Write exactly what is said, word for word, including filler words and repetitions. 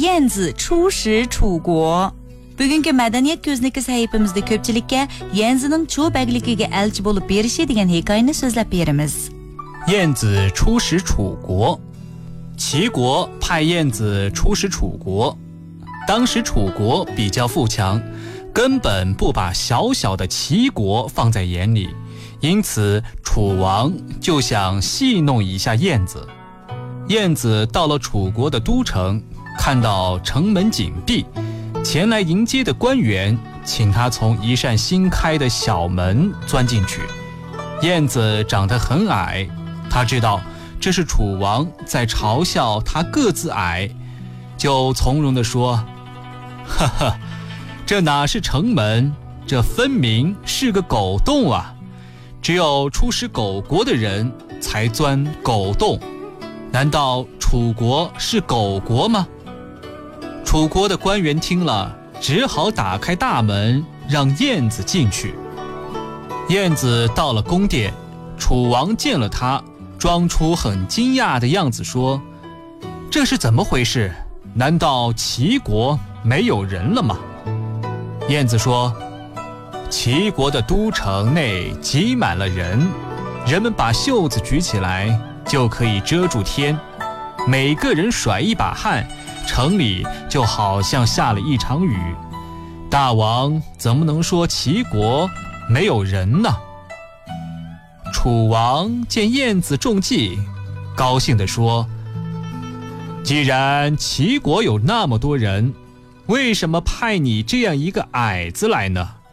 燕子出使楚国. Bugungi madaniyat ko'zniki sahifamizda ko'pchilikka Yanzining cho'bagligiga elchi bo'lib berishi degan hikoyani so'zlab beramiz. 燕子出使楚国，齐国派燕子出使楚国。当时楚国比较富强，根本不把小小的齐国放在眼里，因此楚王就想戏弄一下燕子。燕子到了楚国的都城，看到城门紧闭，前来迎接的官员请他从一扇新开的小门钻进去。燕子长得很矮，他知道这是楚王在嘲笑他个子矮，就从容地说：哈哈，这哪是城门，这分明是个狗洞啊！只有出使狗国的人才钻狗洞，难道楚国是狗国吗？楚国的官员听了，只好打开大门让燕子进去。燕子到了宫殿，楚王见了他，装出很惊讶的样子说：这是怎么回事？难道齐国没有人了吗？燕子说：齐国的都城内挤满了人，人们把袖子举起来就可以遮住天，每个人甩一把汗，城里就好像下了一场雨。大王怎么能说齐国没有人呢？楚王见燕子中计，高兴地说：既然齐国有那么多人，为什么派你这样一个矮子来呢？